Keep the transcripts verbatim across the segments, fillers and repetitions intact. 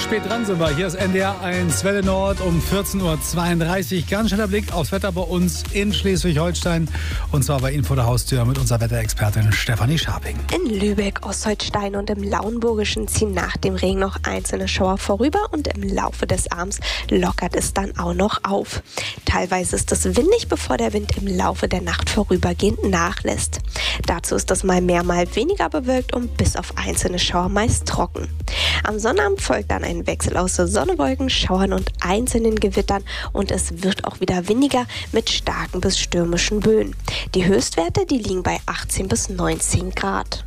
Spät dran sind wir. Hier ist N D R eins Welle Nord um vierzehn Uhr zweiunddreißig. Ganz schneller Blick aufs Wetter bei uns in Schleswig-Holstein. Und zwar bei Ihnen vor der Haustür mit unserer Wetterexpertin Stefanie Scharping. In Lübeck, Ostholstein und im Lauenburgischen ziehen nach dem Regen noch einzelne Schauer vorüber und im Laufe des Abends lockert es dann auch noch auf. Teilweise ist es windig, bevor der Wind im Laufe der Nacht vorübergehend nachlässt. Dazu ist es mal mehr, mal weniger bewölkt und bis auf einzelne Schauer meist trocken. Am Sonnabend folgt dann ein Wechsel aus Sonne, Wolken, Schauern und einzelnen Gewittern und es wird auch wieder windiger mit starken bis stürmischen Böen. Die Höchstwerte, die liegen bei achtzehn bis neunzehn Grad.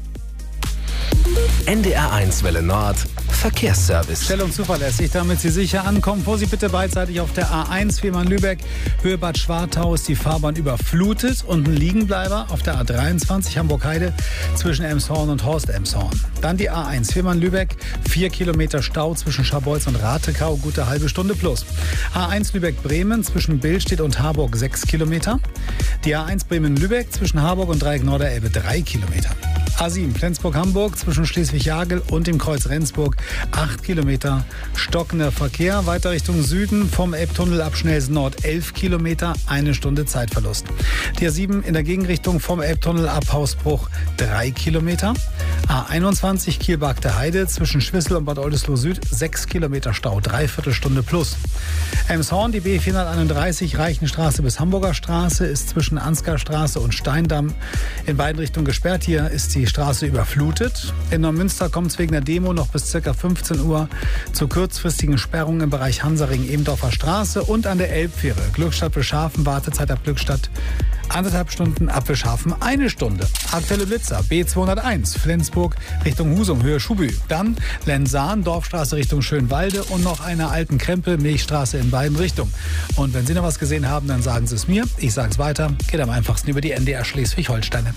N D R eins Welle Nord Verkehrsservice. Schnell und zuverlässig, damit Sie sicher ankommen. Vorsicht bitte beidseitig auf der A eins Fehmarn-Lübeck, Höhe Bad Schwartau ist die Fahrbahn überflutet und ein Liegenbleiber auf der A dreiundzwanzig Hamburg-Heide zwischen Elmshorn und Horst-Elmshorn. Dann die A eins Fehmarn-Lübeck, vier Kilometer Stau zwischen Scharbeutz und Ratekau, gute halbe Stunde plus. A eins Lübeck-Bremen zwischen Billstedt und Harburg sechs Kilometer. Die A eins Bremen-Lübeck zwischen Harburg und Dreieck Norderelbe drei Kilometer. A sieben Flensburg-Hamburg zwischen Schleswig-Jagel und dem Kreuz Rendsburg acht Kilometer stockender Verkehr. Weiter Richtung Süden vom Elbtunnel ab Schnelsen Nord elf Kilometer, eine Stunde Zeitverlust. Die A sieben in der Gegenrichtung vom Elbtunnel ab Hausbruch drei Kilometer. A einundzwanzig Kiel-Bargter Heide zwischen Schwissel und Bad Oldesloe Süd sechs Kilometer Stau, dreiviertel Stunde plus. Elmshorn, die B vierhunderteinunddreißig Reichenstraße bis Hamburger Straße ist zwischen Ansgarstraße und Steindamm in beiden Richtungen gesperrt. Hier ist die Straße überflutet. In Neumünster kommt es wegen der Demo noch bis ca. fünfzehn Uhr zu kurzfristigen Sperrungen im Bereich Hansaring-Ebendorfer Straße und an der Elbfähre. Glückstadt-Wilschafen, Wartezeit ab Glückstadt anderthalb Stunden, ab Wilschafen eine Stunde. Aktuelle Blitzer, B zweihunderteins, Flensburg Richtung Husum, Höhe Schubü. Dann Lensahn, Dorfstraße Richtung Schönwalde und noch eine alten Krempel, Milchstraße in beiden Richtungen. Und wenn Sie noch was gesehen haben, dann sagen Sie es mir. Ich sage es weiter. Geht am einfachsten über die N D R Schleswig-Holstein.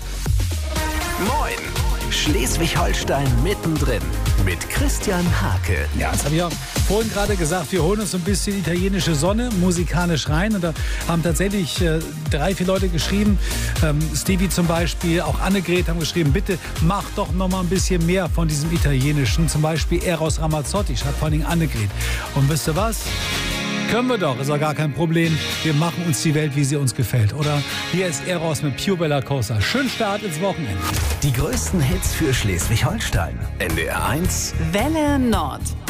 Moin! Schleswig-Holstein mittendrin mit Christian Hake. Ja, das habe ich auch vorhin gerade gesagt. Wir holen uns so ein bisschen italienische Sonne musikalisch rein. Und da haben tatsächlich äh, drei, vier Leute geschrieben. Ähm, Stevie zum Beispiel, auch Annegret haben geschrieben, bitte mach doch noch mal ein bisschen mehr von diesem Italienischen. Zum Beispiel Eros Ramazzotti, schreibt vor allen Dingen Annegret. Und wisst ihr was? Können wir doch, ist doch gar kein Problem. Wir machen uns die Welt, wie sie uns gefällt. Oder hier ist Eros mit Pure Bella Cosa. Schönen Start ins Wochenende. Die größten Hits für Schleswig-Holstein. N D R eins Welle Nord.